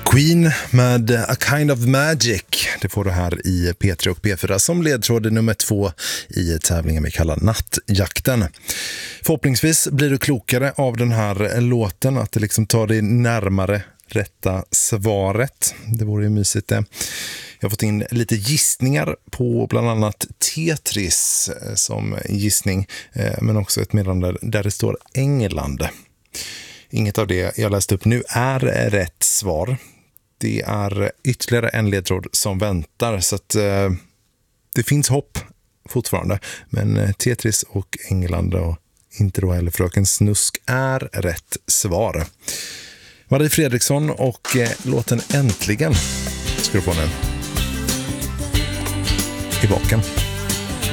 Queen med A Kind of Magic. Det får du här i P3 och P4 som ledtråd nummer 2 i tävlingen vi kallar Nattjakten. Förhoppningsvis blir du klokare av den här låten, att det liksom tar dig närmare rätta svaret. Det vore ju mysigt det. Jag har fått in lite gissningar på bland annat Tetris som gissning, men också ett meddelande där det står England. Inget av det jag läste upp nu är rätt svar. Det är ytterligare en ledtråd som väntar, så att det finns hopp fortfarande. Men Tetris och England och inte då heller Fröken Snusk är rätt svar. Marie Fredriksson och låten Äntligen ska du få nu. I baken.